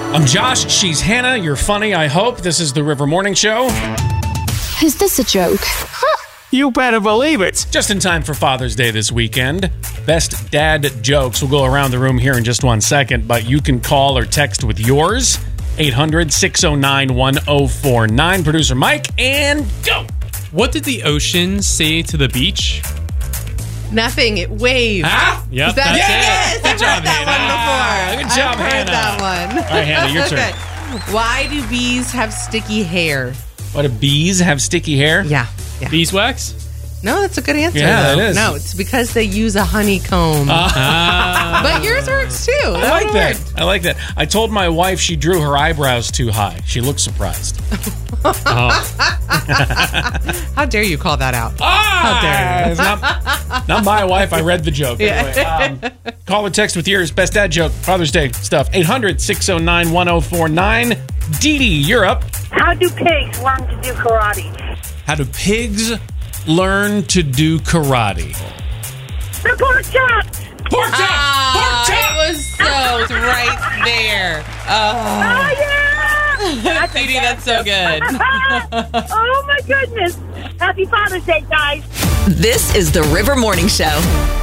I'm Josh. She's Hannah. You're funny, I hope. This is the River Morning Show. Is this a joke? You better believe it. Just in time for Father's Day this weekend. Best dad jokes. We'll go around the room here in just 1 second, but you can call or text with yours. 800-609-1049. Producer Mike, and go. What did the ocean say to the beach? Nothing. It waves. Huh? Yep, That's that's it. I've heard that one before. Good job, I've heard Hannah. that one. All right, Hannah, your turn. Okay. Why do bees have sticky hair? Why do bees have sticky hair? Yeah. Beeswax? No, that's a good answer. Yeah, though. it is. No, it's because they use a honeycomb. But yours works too. I like that. I like that. I told my wife she drew her eyebrows too high. She looked surprised. How dare you call that out? How dare you? It's not my wife. I read the joke. Anyway, call or text with yours. Best dad joke. Father's Day stuff. 800-609-1049. Dee Dee, you're up. How do pigs learn to do karate? How do pigs learn to do karate? The pork chops! Pork chop! Pork It chop! was so right there. Oh, yeah! Dee Dee, that's so good. Oh, my goodness. Happy Father's Day, guys. This is the River Morning Show.